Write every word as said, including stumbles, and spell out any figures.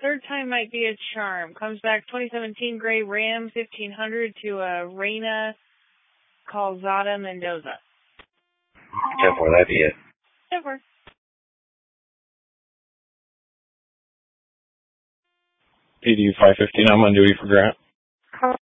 third time might be a charm. Comes back twenty seventeen gray Ram fifteen hundred to a Reina Calzada Mendoza. ten four, that'd be it. ten four. P D five fifteen, I'm on duty for Grant.